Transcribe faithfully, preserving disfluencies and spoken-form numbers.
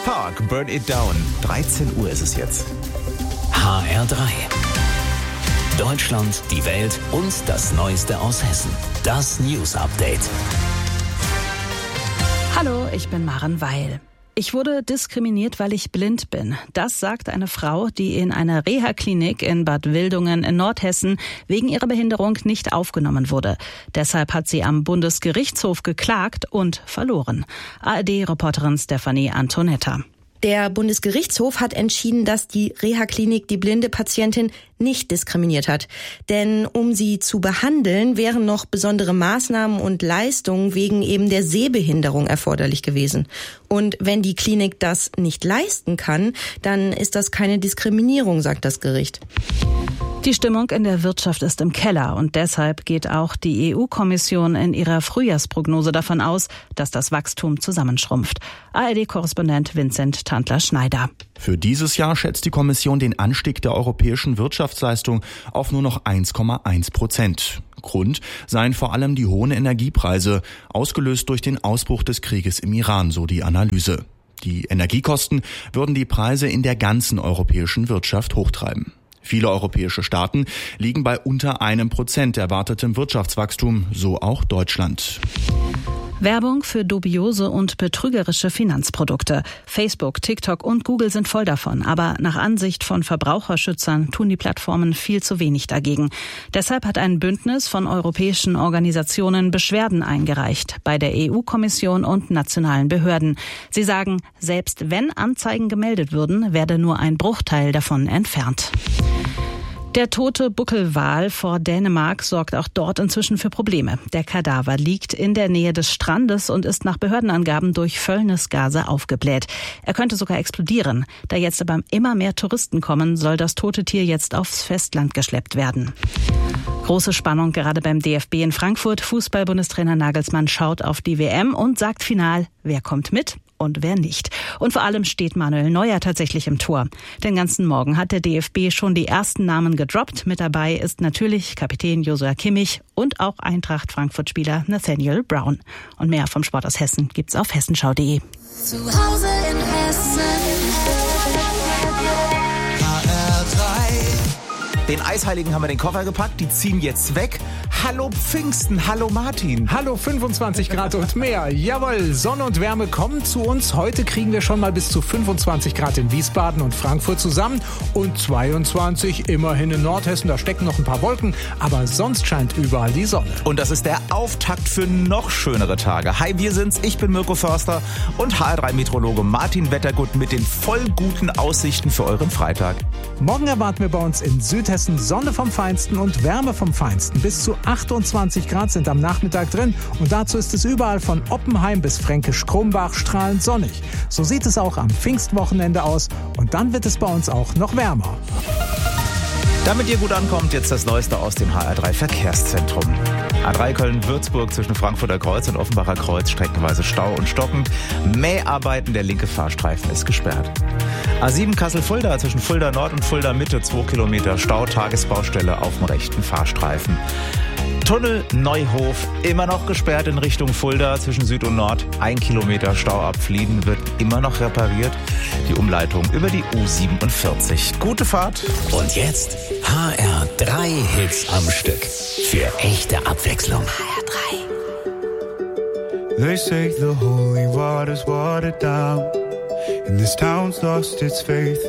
Park, Burn It Down. dreizehn Uhr ist es jetzt. H R drei. Deutschland, die Welt und das Neueste aus Hessen. Das News Update. Hallo, ich bin Maren Weil. Ich wurde diskriminiert, weil ich blind bin. Das sagt eine Frau, die in einer Reha-Klinik in Bad Wildungen in Nordhessen wegen ihrer Behinderung nicht aufgenommen wurde. Deshalb hat sie am Bundesgerichtshof geklagt und verloren. A R D-Reporterin Stefanie Antonetta. Der Bundesgerichtshof hat entschieden, dass die Reha-Klinik die blinde Patientin nicht diskriminiert hat. Denn um sie zu behandeln, wären noch besondere Maßnahmen und Leistungen wegen eben der Sehbehinderung erforderlich gewesen. Und wenn die Klinik das nicht leisten kann, dann ist das keine Diskriminierung, sagt das Gericht. Die Stimmung in der Wirtschaft ist im Keller und deshalb geht auch die E U-Kommission in ihrer Frühjahrsprognose davon aus, dass das Wachstum zusammenschrumpft. A R D-Korrespondent Vincent Tantler-Schneider. Für dieses Jahr schätzt die Kommission den Anstieg der europäischen Wirtschaftsleistung auf nur noch eins Komma eins Prozent. Grund seien vor allem die hohen Energiepreise, ausgelöst durch den Ausbruch des Krieges im Iran, so die Analyse. Die Energiekosten würden die Preise in der ganzen europäischen Wirtschaft hochtreiben. Viele europäische Staaten liegen bei unter einem Prozent erwartetem Wirtschaftswachstum, so auch Deutschland. Werbung für dubiose und betrügerische Finanzprodukte. Facebook, TikTok und Google sind voll davon. Aber nach Ansicht von Verbraucherschützern tun die Plattformen viel zu wenig dagegen. Deshalb hat ein Bündnis von europäischen Organisationen Beschwerden eingereicht bei der E U-Kommission und nationalen Behörden. Sie sagen, selbst wenn Anzeigen gemeldet würden, werde nur ein Bruchteil davon entfernt. Der tote Buckelwal vor Dänemark sorgt auch dort inzwischen für Probleme. Der Kadaver liegt in der Nähe des Strandes und ist nach Behördenangaben durch Fäulnisgase aufgebläht. Er könnte sogar explodieren. Da jetzt aber immer mehr Touristen kommen, soll das tote Tier jetzt aufs Festland geschleppt werden. Große Spannung gerade beim D F B in Frankfurt. Fußball-Bundestrainer Nagelsmann schaut auf die W M und sagt final, wer kommt mit und wer nicht. Und vor allem steht Manuel Neuer tatsächlich im Tor. Den ganzen Morgen hat der D F B schon die ersten Namen gedroppt. Mit dabei ist natürlich Kapitän Joshua Kimmich und auch Eintracht-Frankfurt-Spieler Nathaniel Brown. Und mehr vom Sport aus Hessen gibt's auf hessenschau punkt de. Zu Hause in Hessen. H R drei. Den Eisheiligen haben wir den Koffer gepackt, die ziehen jetzt weg. Hallo Pfingsten, hallo Martin. Hallo fünfundzwanzig Grad und mehr. Jawohl, Sonne und Wärme kommen zu uns. Heute kriegen wir schon mal bis zu fünfundzwanzig Grad in Wiesbaden und Frankfurt zusammen und zweiundzwanzig immerhin in Nordhessen. Da stecken noch ein paar Wolken, aber sonst scheint überall die Sonne. Und das ist der Auftakt für noch schönere Tage. Hi, wir sind's. Ich bin Mirko Förster und H R drei Meteorologe Martin Wettergut mit den voll guten Aussichten für euren Freitag. Morgen erwarten wir bei uns in Südhessen Sonne vom Feinsten und Wärme vom Feinsten. Bis zu achtundzwanzig Grad sind am Nachmittag drin und dazu ist es überall von Oppenheim bis Fränkisch-Krumbach strahlend sonnig. So sieht es auch am Pfingstwochenende aus und dann wird es bei uns auch noch wärmer. Damit ihr gut ankommt, jetzt das Neueste aus dem H R drei Verkehrszentrum. A drei Köln-Würzburg zwischen Frankfurter Kreuz und Offenbacher Kreuz streckenweise Stau und stockend. Mäharbeiten, der linke Fahrstreifen ist gesperrt. A sieben Kassel-Fulda zwischen Fulda Nord und Fulda Mitte zwei Kilometer Stau, Tagesbaustelle auf dem rechten Fahrstreifen. Tunnel Neuhof immer noch gesperrt in Richtung Fulda zwischen Süd und Nord. Ein Kilometer Stau ab Flieden wird immer noch repariert. Die Umleitung über die U siebenundvierzig. Gute Fahrt. Und jetzt H R drei Hits am Stück. Für echte Abwechslung. H R drei. They say the holy water's watered down, and this town's lost its faith